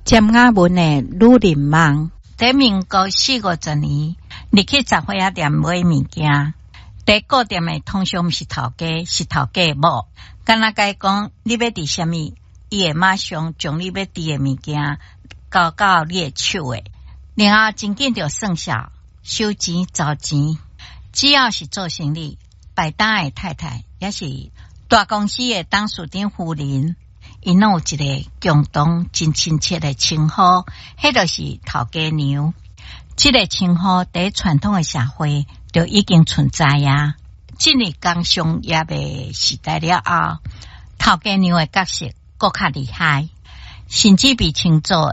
尖雅文的女人梦，在民国40-50年，入去杂货店买物件。在个店的通常毋是头家，是头家的某。敢若甲伊讲，你要伫什么，伊会马上将你要伫的物件交到你的手诶。然后真紧就算数，收钱找钱。只要是做生意，摆摊的太太，也是大公司的董事长夫人。因有一个共同真亲切的称呼，迄就是头家娘。这个称呼在传统的社会就已经存在啊。进入工商业的时代了后，头家娘的角色更较厉害，甚至被称作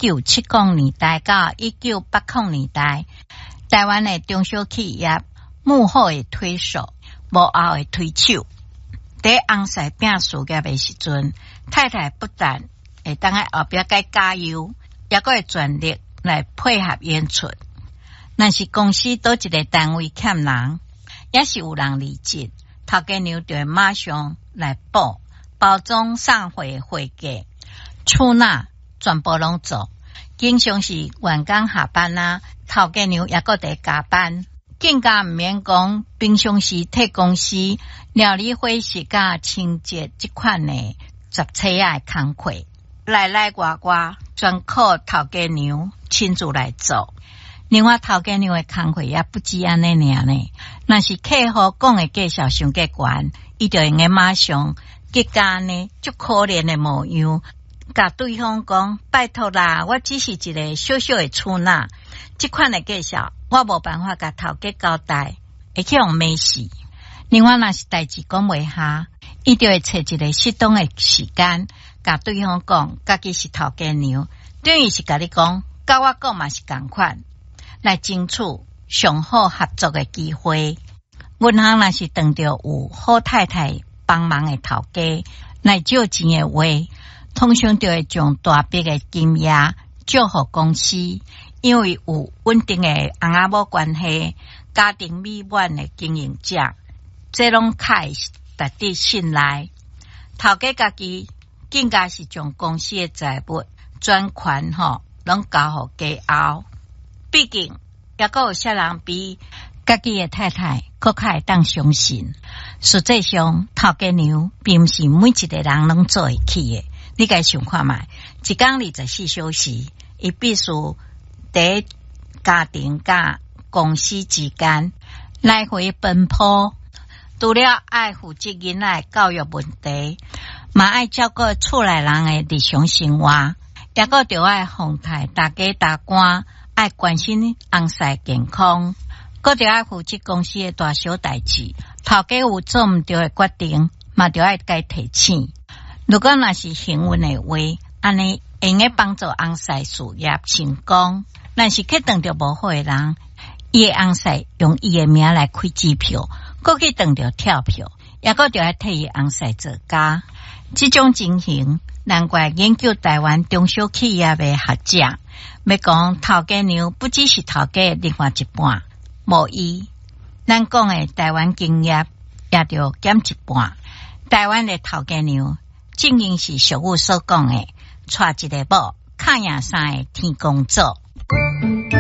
1970年代到1980年代台湾的中小企业幕后的推手，幕后的推手。在红菜饼事业的时阵，太太不但会当在后壁甲加油，也个会全力来配合演出。若是公司倒一个单位欠人，也是有人离职，头家娘就会马上来补包装送货会价、出纳全部拢做。经常是员工下班啊，头家娘也个在加班。更加毋免讲，平常时替公司料理伙食甲清洁这款的杂车仔的工课，来外全靠头家娘亲自来做。另外，头家娘的工课也不止安尼尔呢。若是客户讲的介绍伤过悬，伊就应该马上结果呢，足可怜的模样，甲对方讲：拜托啦，我只是一个小小的出纳，这款的介绍。我无办法甲头家交代，会去用美死。另外，若是代志讲袂下，伊就会找一个适当的时间，甲对方讲，家己是头家娘，等于是甲你讲，甲我讲嘛是共款，来争取上好合作的机会。阮行若是碰到有好太太帮忙的头家来借钱的话，通常就会将大笔的金额借互公司。因为有稳定的翁仔某关系，家庭美满的经营者，这拢开值得信赖。头家家己更加是将公司的财物转款拢交互家后。毕竟也个有些人比家己的太太更较会当相信。实际上，头家娘并不是每一个人拢做会起的。你该想看卖，一天24小时，伊必须在家庭甲公司之间来回奔波，除了爱负责囡仔教育问题，嘛爱照顾厝内人的日常生活，也个着爱奉替大家大官，爱关心翁婿健康，个着爱负责公司的大小代志。头家有做毋对的决定，嘛着爱该提醒。如果若是幸运的话，安尼会用帮助翁婿事业成功。但是去当着无好的人，伊的翁婿用伊的名来开支票，搁去当着跳票，也搁着要替伊翁婿做假。这种情形，难怪研究台湾中小企业的学者要讲，头家娘不只是头家的另外一半，无伊，咱讲的台湾经验也着减一半。台湾的头家娘，正经是俗语所讲的，娶一个某，靠赢三个天公做。